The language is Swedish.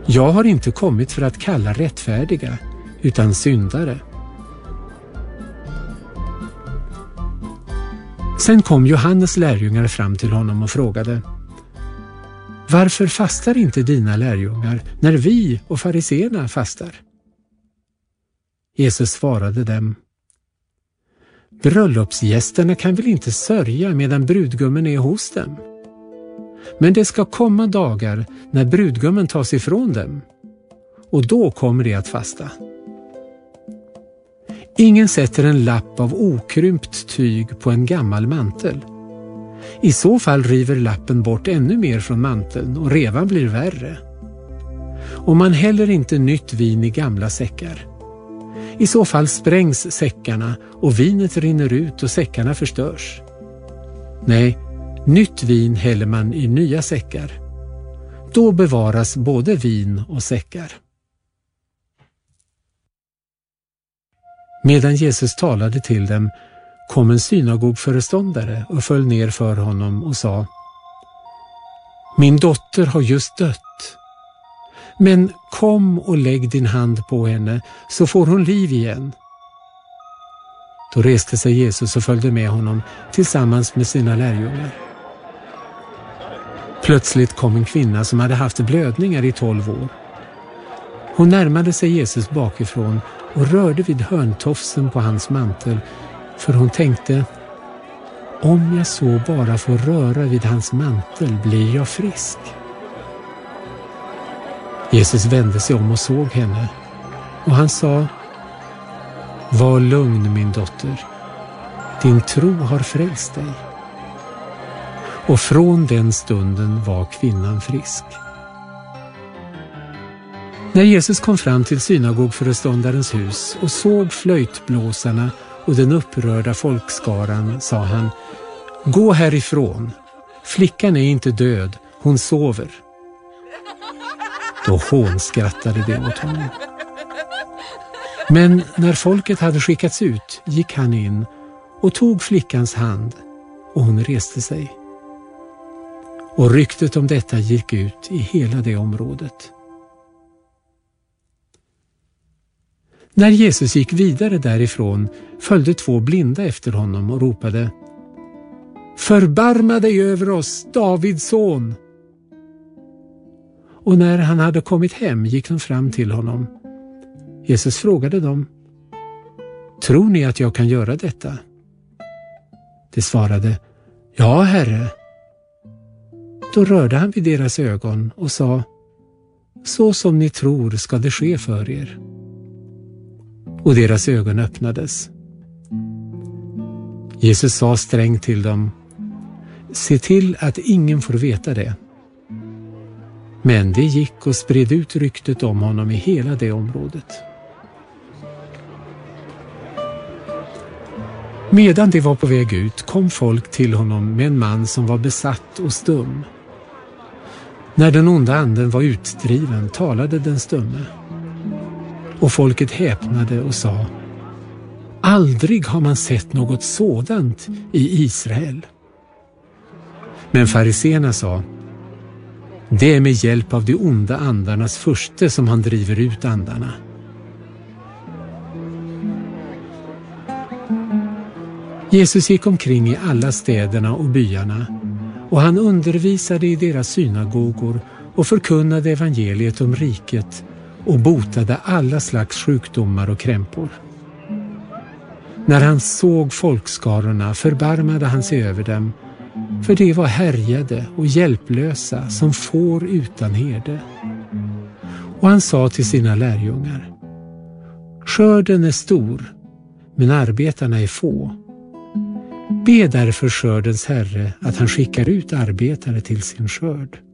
Jag har inte kommit för att kalla rättfärdiga, utan syndare. Sen kom Johannes lärjungar fram till honom och frågade: Varför fastar inte dina lärjungar när vi och fariseerna fastar? Jesus svarade dem: Bröllopsgästerna kan väl inte sörja medan brudgummen är hos dem? Men det ska komma dagar när brudgummen tas ifrån dem, och då kommer de att fasta. Ingen sätter en lapp av okrympt tyg på en gammal mantel. I så fall river lappen bort ännu mer från manteln och revan blir värre. Och man häller inte nytt vin i gamla säckar. I så fall sprängs säckarna och vinet rinner ut och säckarna förstörs. Nej, nytt vin häller man i nya säckar. Då bevaras både vin och säckar. Medan Jesus talade till dem kom en synagogföreståndare och föll ner för honom och sa: Min dotter har just dött. Men kom och lägg din hand på henne, så får hon liv igen. Då reste sig Jesus och följde med honom tillsammans med sina lärjungar. Plötsligt kom en kvinna som hade haft blödningar i 12 år. Hon närmade sig Jesus bakifrån och rörde vid hörntofsen på hans mantel, för hon tänkte: om jag så bara får röra vid hans mantel blir jag frisk. Jesus vände sig om och såg henne, och han sa: Var lugn, min dotter, din tro har frälst dig. Och från den stunden var kvinnan frisk. När Jesus kom fram till synagogföreståndarens hus och såg flöjtblåsarna och den upprörda folkskaran, sa han: Gå härifrån, flickan är inte död, hon sover. Då hånskrattade de åt honom. Men när folket hade skickats ut gick han in och tog flickans hand, och hon reste sig. Och ryktet om detta gick ut i hela det området. När Jesus gick vidare därifrån följde 2 blinda efter honom och ropade: Förbarma dig över oss, Davids son! Och när han hade kommit hem gick de fram till honom. Jesus frågade dem: Tror ni att jag kan göra detta? De svarade: Ja, Herre. Då rörde han vid deras ögon och sa: Så som ni tror ska det ske för er. Och deras ögon öppnades. Jesus sa strängt till dem: Se till att ingen får veta det. Men det gick och spred ut ryktet om honom i hela det området. Medan de var på väg ut kom folk till honom med en man som var besatt och stum. När den onda anden var utdriven talade den stumme. Och folket häpnade och sa: Aldrig har man sett något sådant i Israel. Men fariseerna sa: Det är med hjälp av de onda andarnas furste som han driver ut andarna. Jesus gick omkring i alla städerna och byarna, och han undervisade i deras synagogor och förkunnade evangeliet om riket och botade alla slags sjukdomar och krämpor. När han såg folkskarorna förbarmade han sig över dem, för de var härjade och hjälplösa som får utan herde. Och han sa till sina lärjungar: Skörden är stor, men arbetarna är få. Be därför skördens herre att han skickar ut arbetare till sin skörd.